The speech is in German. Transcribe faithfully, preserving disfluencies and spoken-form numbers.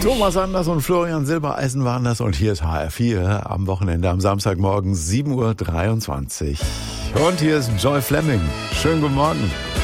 Thomas Anders und Florian Silbereisen waren das und hier ist H R vier am Wochenende am Samstagmorgen sieben Uhr dreiundzwanzig. Und hier ist Joy Fleming. Schönen guten Morgen.